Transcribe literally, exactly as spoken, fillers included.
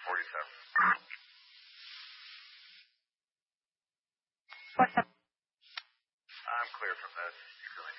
forty-seven. What's up? I'm clear from this. You really